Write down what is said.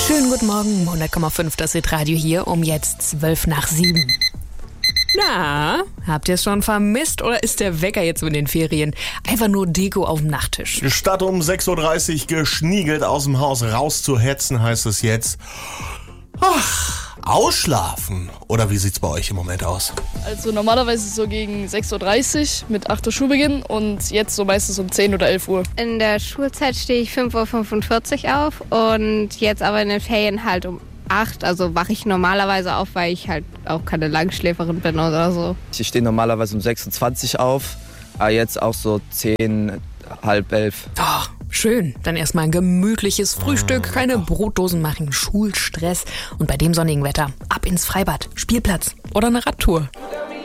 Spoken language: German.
Schönen guten Morgen, 100,5, das Hitradio hier, um jetzt 7:12. Na, habt ihr es schon vermisst oder ist der Wecker jetzt in den Ferien einfach nur Deko auf dem Nachttisch? Statt um 6:30 Uhr geschniegelt aus dem Haus rauszuhetzen, heißt es jetzt, ausschlafen. Oder wie sieht's bei euch im Moment aus? Also normalerweise so gegen 6:30 Uhr mit 8 Uhr Schulbeginn und jetzt so meistens um 10 oder 11 Uhr. In der Schulzeit stehe ich 5:45 Uhr auf und jetzt aber in den Ferien halt um 8. Also wache ich normalerweise auf, weil ich halt auch keine Langschläferin bin oder so. Ich stehe normalerweise um 6:20 Uhr auf, aber jetzt auch so 10, halb 11. Oh, schön. Dann erstmal ein gemütliches Frühstück, keine Brotdosen machen, Schulstress und bei dem sonnigen Wetter ab ins Freibad, Spielplatz oder eine Radtour.